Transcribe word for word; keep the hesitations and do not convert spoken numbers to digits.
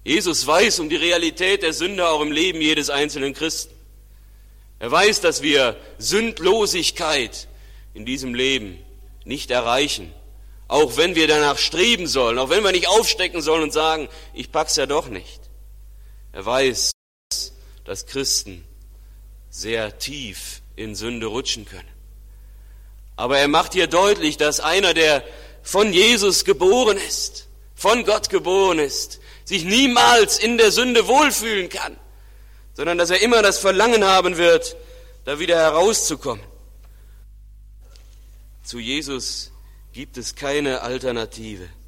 Jesus weiß um die Realität der Sünde auch im Leben jedes einzelnen Christen. Er weiß, dass wir Sündlosigkeit in diesem Leben nicht erreichen, auch wenn wir danach streben sollen, auch wenn wir nicht aufstecken sollen und sagen, ich pack's ja doch nicht. Er weiß, dass Christen sehr tief in Sünde rutschen können. Aber er macht hier deutlich, dass einer, der von Jesus geboren ist, von Gott geboren ist, sich niemals in der Sünde wohlfühlen kann, sondern dass er immer das Verlangen haben wird, da wieder herauszukommen. Zu Jesus gibt es keine Alternative.